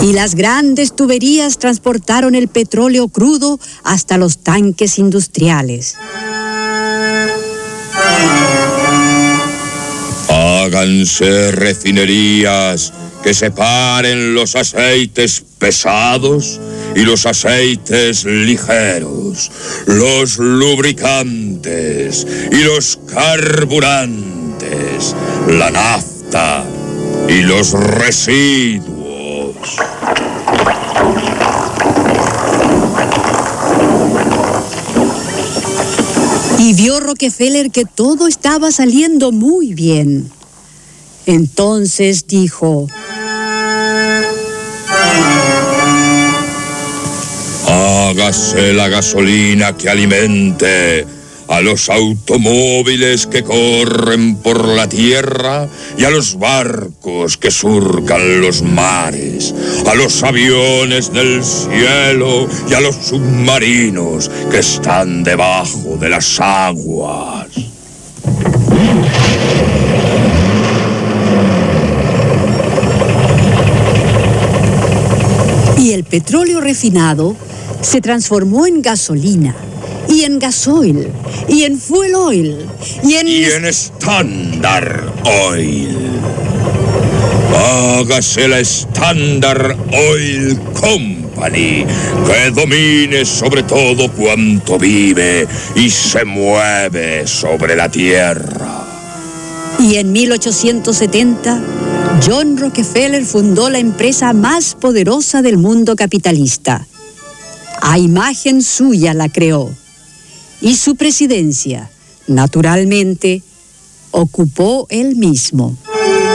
Y las grandes tuberías transportaron el petróleo crudo hasta los tanques industriales. Háganse refinerías que separen los aceites pesados y los aceites ligeros, los lubricantes y los carburantes, la nafta y los residuos. Y vio Rockefeller que todo estaba saliendo muy bien. Entonces dijo: hágase la gasolina que alimente a los automóviles que corren por la tierra y a los barcos que surcan los mares, a los aviones del cielo y a los submarinos que están debajo de las aguas. Y el petróleo refinado se transformó en gasolina, y en gasoil, y en fuel oil, y en Standard Oil. Hágase la Standard Oil Company, que domine sobre todo cuanto vive y se mueve sobre la tierra. Y en 1870, John Rockefeller fundó la empresa más poderosa del mundo capitalista. A imagen suya la creó. Y su presidencia, naturalmente, ocupó él mismo.